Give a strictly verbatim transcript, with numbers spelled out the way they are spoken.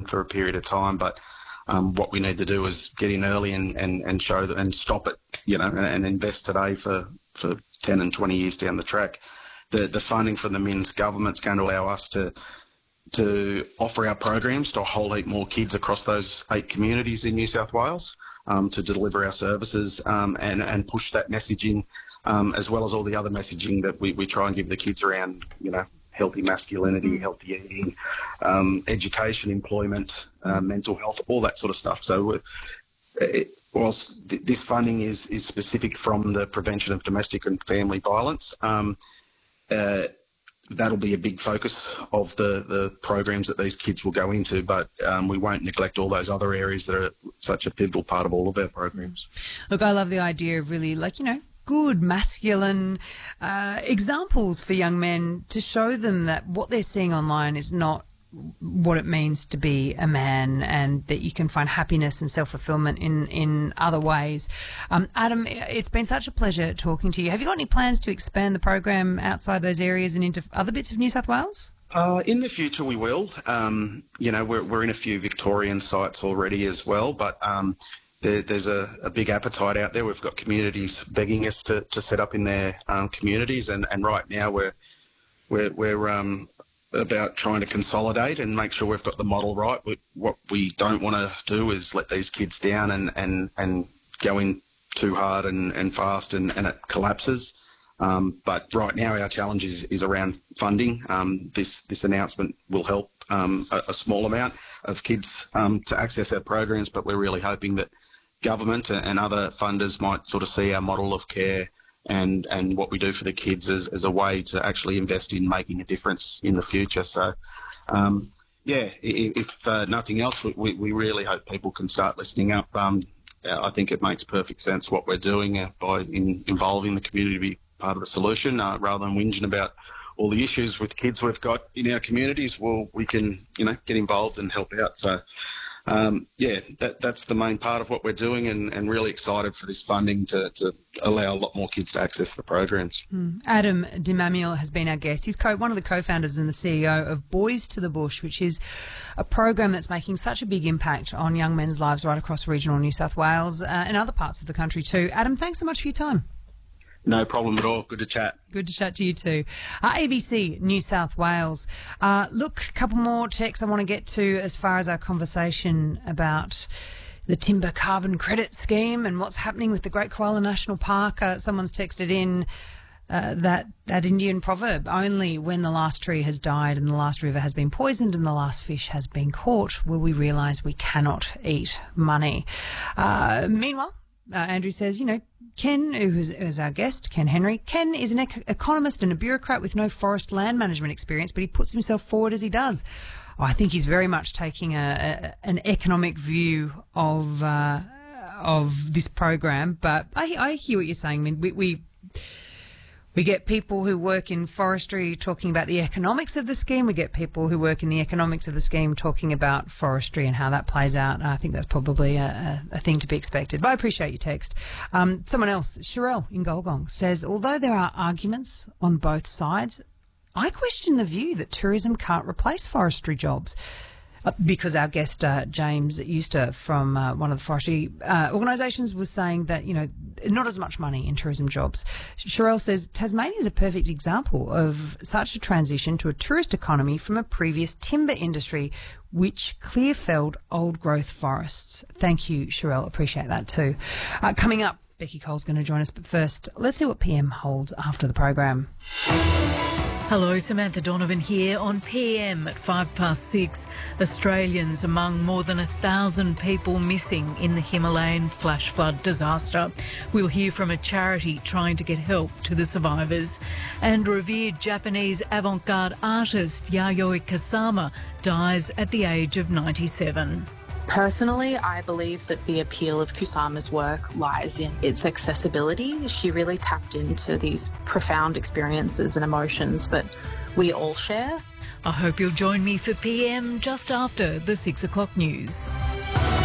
for a period of time. But um, what we need to do is get in early and, and, and show that and stop it, you know, and, and invest today for, for ten and twenty years down the track. The the funding from the Minns government's going to allow us to to offer our programs to a whole heap more kids across those eight communities in New South Wales, um, to deliver our services um, and, and push that messaging, um, as well as all the other messaging that we, we try and give the kids around, you know, healthy masculinity, healthy eating, um, education, employment, uh, mental health, all that sort of stuff. So it, whilst th- this funding is, is specific from the prevention of domestic and family violence, um, uh, that'll be a big focus of the, the programs that these kids will go into, but um, we won't neglect all those other areas that are such a pivotal part of all of our programs. Look, I love the idea of really, like, you know, good masculine uh, examples for young men to show them that what they're seeing online is not what it means to be a man, and that you can find happiness and self-fulfillment in, in other ways. Um, Adam, it's been such a pleasure talking to you. Have you got any plans to expand the program outside those areas and into other bits of New South Wales? Uh, in the future, we will. Um, you know, we're, we're in a few Victorian sites already as well, but um, there, there's a, a big appetite out there. We've got communities begging us to, to set up in their um, communities, and, and right now we're we're, we're um, about trying to consolidate and make sure we've got the model right. We, what we don't want to do is let these kids down and, and, and go in too hard and, and fast and, and it collapses. Um, but right now our challenge is, is around funding. Um, this, this announcement will help um, a, a small amount of kids um, to access our programs, but we're really hoping that government and other funders might sort of see our model of care and and what we do for the kids as, as a way to actually invest in making a difference in the future. So, um, yeah, if, if uh, nothing else, we, we really hope people can start listening up. Um, I think it makes perfect sense what we're doing uh, by in, involving the community to be part of the solution, uh, rather than whinging about all the issues with kids we've got in our communities. Well, we can, you know, get involved and help out. So, Um, yeah, that, that's the main part of what we're doing, and, and really excited for this funding to, to allow a lot more kids to access the programs. Mm. Adam Dimamiel has been our guest. He's co- one of the co-founders and the C E O of Boys to the Bush, which is a program that's making such a big impact on young men's lives right across regional New South Wales uh, and other parts of the country too. Adam, thanks so much for your time. No problem at all. Good to chat. Good to chat to you too. Uh, A B C New South Wales. Uh, look, a couple more texts I want to get to as far as our conversation about the timber carbon credit scheme and what's happening with the Great Koala National Park. Uh, someone's texted in uh, that, that Indian proverb, only when the last tree has died and the last river has been poisoned and the last fish has been caught will we realise we cannot eat money. Uh, meanwhile, uh, Andrew says, you know, Ken, who is, is our guest, Ken Henry. Ken is an ec- economist and a bureaucrat with no forest land management experience, but he puts himself forward as he does. Oh, I think he's very much taking a, a an economic view of uh, of this program. But I, I hear what you're saying. I mean, we, we we get people who work in forestry talking about the economics of the scheme. We get people who work in the economics of the scheme talking about forestry and how that plays out. I think that's probably a, a, a thing to be expected. But I appreciate your text. Um, someone else, Sherelle in Golgong, says, although there are arguments on both sides, I question the view that tourism can't replace forestry jobs. Uh, because our guest, uh, James Euster from uh, one of the forestry uh, organisations was saying that, you know, not as much money in tourism jobs. Sherelle says Tasmania is a perfect example of such a transition to a tourist economy from a previous timber industry, which clear-felled old-growth forests. Thank you, Sherelle. Appreciate that too. Uh, coming up, Becky Cole's going to join us, but first, let's see what P M holds after the program. Hello, Samantha Donovan here on P M at five past six. Australians among more than a thousand people missing in the Himalayan flash flood disaster. We'll hear from a charity trying to get help to the survivors. And revered Japanese avant-garde artist Yayoi Kusama dies at the age of ninety-seven. Personally, I believe that the appeal of Kusama's work lies in its accessibility. She really tapped into these profound experiences and emotions that we all share. I hope you'll join me for P M just after the six o'clock news.